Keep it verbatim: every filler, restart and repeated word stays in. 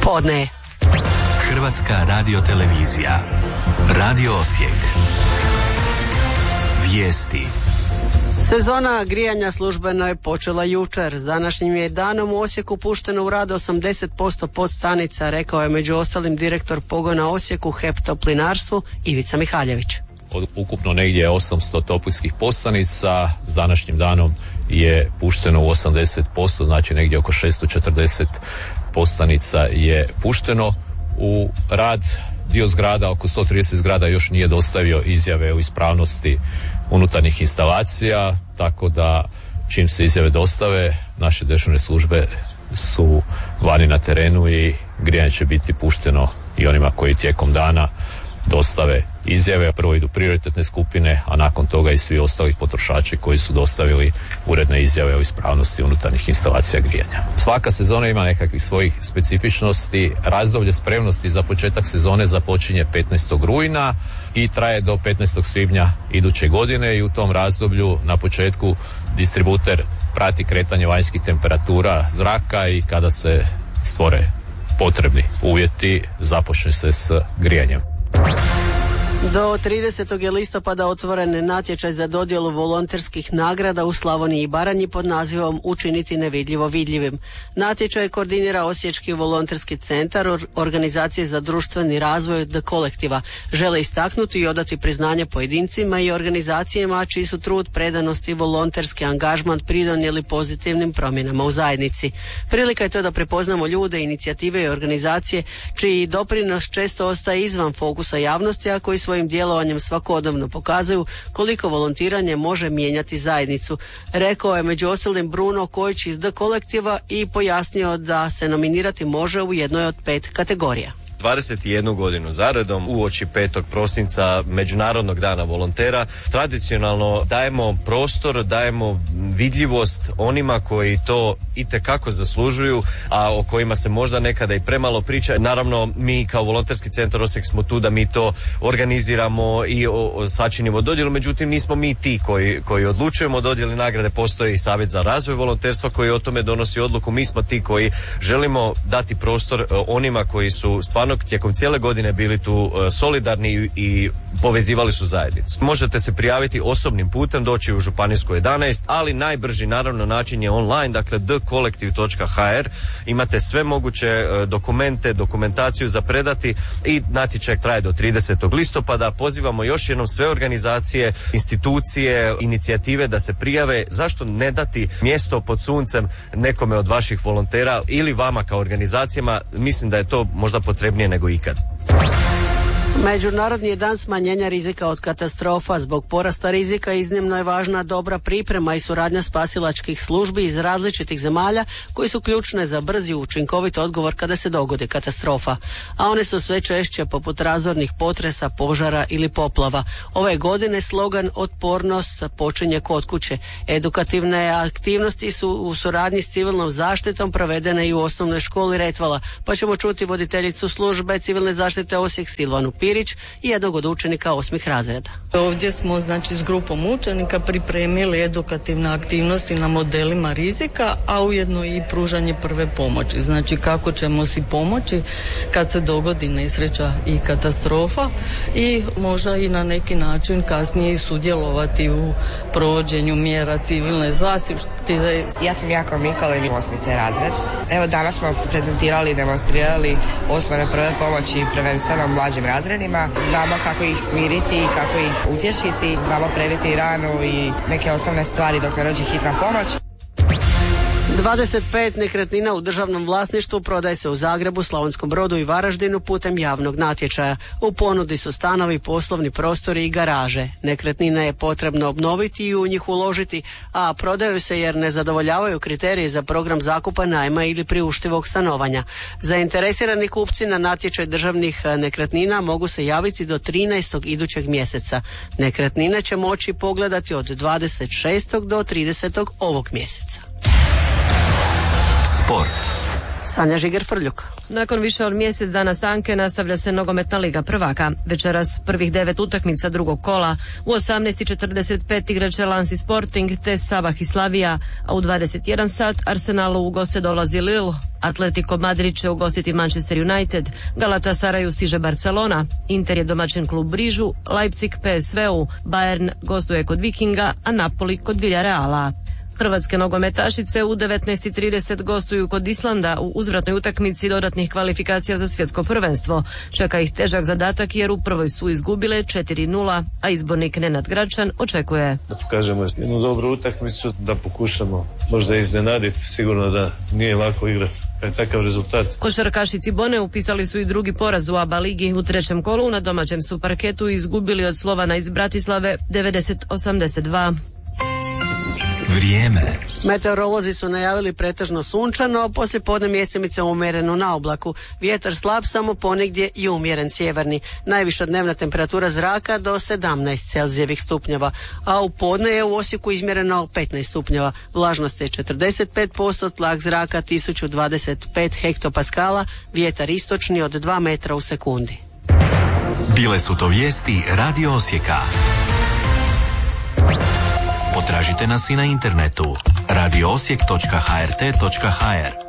Podne. Hrvatska radiotelevizija. Radio Osijek. Vijesti. Sezona grijanja službeno je počela jučer. S današnjim je danom u Osijeku pušteno u rad osamdeset posto podstanica, rekao je među ostalim direktor pogona Osijeku H E P Toplinarstvu Ivica Mihaljević. Od ukupno negdje osamsto toplinskih postanica s današnjim danom je pušteno u osamdeset posto, znači negdje oko šesto četrdeset postanica je pušteno u rad. Dio zgrada, oko sto trideset zgrada još nije dostavio izjave o ispravnosti unutarnjih instalacija, tako da čim se izjave dostave, naše dežurne službe su vani na terenu i grijanje će biti pušteno i onima koji tijekom dana dostave izjave. Prvo idu prioritetne skupine, a nakon toga i svi ostali potrošači koji su dostavili uredne izjave o ispravnosti unutarnjih instalacija grijanja. Svaka sezona ima nekakvih svojih specifičnosti. Razdoblje spremnosti za početak sezone započinje petnaestog rujna i traje do petnaestog svibnja iduće godine i u tom razdoblju na početku distributer prati kretanje vanjskih temperatura zraka i kada se stvore potrebni uvjeti započne se s grijanjem. Do tridesetog je listopada otvoren natječaj za dodjelu volonterskih nagrada u Slavoniji i Baranji pod nazivom Učiniti nevidljivo vidljivim. Natječaj koordinira Osječki volonterski centar Organizacije za društveni razvoj The Kolektiva. Žele istaknuti i odati priznanje pojedincima i organizacijama čiji su trud, predanost i volonterski angažman pridonijeli pozitivnim promjenama u zajednici. Prilika je to da prepoznamo ljude, inicijative i organizacije čiji doprinos često ostaje izvan fokusa javnosti, a koji svojim djelovanjem svakodnevno pokazuju koliko volontiranje može mijenjati zajednicu. Rekao je među ostalim Bruno Kojić iz The Kolektiva i pojasnio da se nominirati može u jednoj od pet kategorija. dvadeset jednu godinu zaredom uoči petog prosinca Međunarodnog dana volontera tradicionalno dajemo prostor, dajemo vidljivost onima koji to itekako zaslužuju, a o kojima se možda nekada i premalo priča. Naravno, mi kao volonterski centar Osijek smo tu da mi to organiziramo i o, o, sačinimo dodjelu, međutim nismo mi ti koji, koji odlučujemo o dodjeli nagrade. Postoji i Savjet za razvoj volonterstva koji o tome donosi odluku. Mi smo ti koji želimo dati prostor onima koji su stvarno tijekom cijele godine bili tu solidarni i povezivali su zajednicu. Možete se prijaviti osobnim putem, doći u Županijsku jedanaest, ali najbrži naravno način je online, dakle the collective dot h r. Imate sve moguće dokumente, dokumentaciju za predati i natječaj traje do tridesetog listopada. Pozivamo još jednom sve organizacije, institucije, inicijative da se prijave. Zašto ne dati mjesto pod suncem nekome od vaših volontera ili vama kao organizacijama? Mislim da je to možda potrebnije nego ikad. Međunarodni je dan smanjenja rizika od katastrofa. Zbog porasta rizika iznimno je važna dobra priprema i suradnja spasilačkih službi iz različitih zemalja koji su ključne za brzi i učinkovit odgovor kada se dogodi katastrofa. A one su sve češće poput razornih potresa, požara ili poplava. Ove godine slogan Otpornost počinje kod kuće. Edukativne aktivnosti su u suradnji s civilnom zaštitom provedene i u osnovnoj školi Retvala, pa ćemo čuti voditeljicu službe civilne zaštite Osijek Silvanu Pirić i jednog od učenika osmih razreda. Ovdje smo znači s grupom učenika pripremili edukativne aktivnosti na modelima rizika, a ujedno i pružanje prve pomoći. Znači kako ćemo si pomoći kad se dogodi nesreća i katastrofa i možda i na neki način kasnije sudjelovati u provođenju mjera civilne zaštite. Ja sam Jako Mikolin, osmi C razred. Evo danas smo prezentirali i demonstrirali osnovne prve pomoći prvenstveno mlađim razredima. Znamo kako ih smiriti i kako ih utješiti, znamo previti ranu i neke osnovne stvari dok ne dođe hitna pomoć. dvadeset pet nekretnina u državnom vlasništvu prodaje se u Zagrebu, Slavonskom Brodu i Varaždinu putem javnog natječaja. U ponudi su stanovi, poslovni prostori i garaže. Nekretnine je potrebno obnoviti i u njih uložiti, a prodaju se jer ne zadovoljavaju kriterije za program zakupa, najma ili priuštivog stanovanja. Zainteresirani kupci na natječaj državnih nekretnina mogu se javiti do trinaestog idućeg mjeseca. Nekretnine će moći pogledati od dvadeset šestog do tridesetog ovog mjeseca. Sport. Sanja Žiger-Frljuk. Nakon više od mjesec dana stanke nastavlja se nogometna liga prvaka. Večeras prvih devet utakmica drugog kola. U osamnaest i četrdeset pet igraće Lansi Sporting te Sabah i Slavija, a u dvadeset jedan sat Arsenalu u goste dolazi Lille, Atletico Madrid će ugostiti Manchester United, Galatasaraju stiže Barcelona, Inter je domaćin klub Brižu, Leipzig P S V-u, Bayern gostuje kod Vikinga, a Napoli kod Villareala. Hrvatske nogometašice u devetnaest i trideset gostuju kod Islanda u uzvratnoj utakmici dodatnih kvalifikacija za svjetsko prvenstvo. Čeka ih težak zadatak jer u prvoj su izgubile četiri nula, a izbornik Nenad Gračan očekuje da pokažemo jednu dobru utakmicu, da pokušamo možda iznenaditi, sigurno da nije lako igrati kad je takav rezultat. Košarkaši Cibone upisali su i drugi poraz u A B A ligi. U trećem kolu na domaćem su parketu izgubili od Slovana iz Bratislave devedeset osamdeset dva. Vrijeme. Meteorolozi su najavili pretežno sunčano, poslije podne mjesemice umjerenu na oblaku. Vjetar slab, samo ponegdje i umjeren sjeverni. Najviša dnevna temperatura zraka do sedamnaest Celzijevih stupnjeva, a u podne je u Osijeku izmjereno petnaest stupnjeva. Vlažnost je četrdeset pet posto, tlak zraka tisuću dvadeset pet hektopaskala, vjetar istočni od dva metra u sekundi. Bile su to vijesti Radio Osijeka. Potražite nas i na internetu radio osijek točka h r t točka h r.